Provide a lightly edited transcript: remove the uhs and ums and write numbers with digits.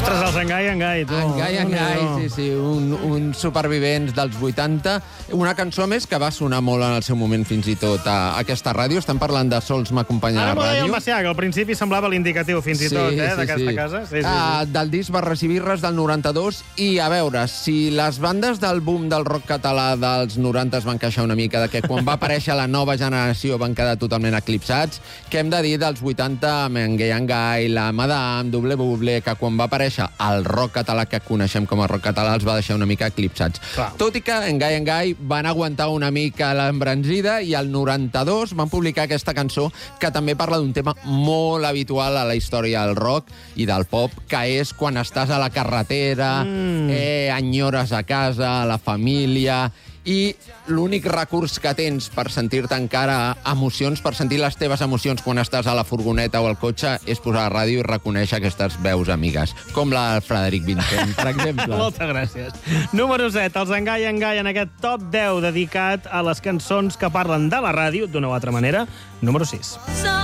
Ostres, els Engai, tu. Engai, sí, un supervivents dels 80. Una cançó més que va sonar molt en el seu moment fins i tot a aquesta ràdio. Estem parlant de Sols m'acompanya a la Ara m'ho deia el ràdio. Macià, que al principi semblava l'indicatiu fins i tot, d'aquesta casa. Sí. Del disc Barres i Birres del 92. I a veure, si les bandes del boom del rock català dels 90 es van queixar una mica de que quan va aparèixer la nova generació van quedar totalment eclipsats, què hem de dir dels 80 amb Engai, la Madame, Double Buble, que quan va aparèixer el rock català que coneixem com a rock català els va deixar una mica eclipsats. Clar. Tot i que Engai van aguantar una mica l'embranzida i al 92 van publicar aquesta cançó que també parla d'un tema molt habitual a la història del rock i del pop, que és quan estàs a la carretera, enyores a casa, a la família, i l'únic recurs que tens per sentir-te encara emocions, per sentir les teves emocions quan estàs a la furgoneta o al cotxe, és posar la ràdio i reconèixer aquestes veus amigues, com la del Frederic Vincent, per exemple. Moltes gràcies. Número 7, els Engai en aquest top 10 dedicat a les cançons que parlen de la ràdio, d'una o altra manera. Número 6.